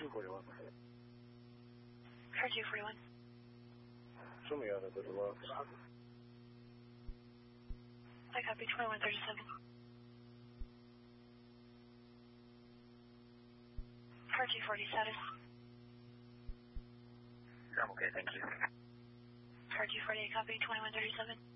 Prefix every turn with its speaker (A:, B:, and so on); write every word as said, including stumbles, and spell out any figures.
A: two forty-one.
B: Car two forty-one.
A: Show me out of the deluxe.
B: I copy twenty-one thirty-seven. Car two forty status.
C: I'm okay, thank you.
B: Car two forty-eight copy twenty-one thirty-seven.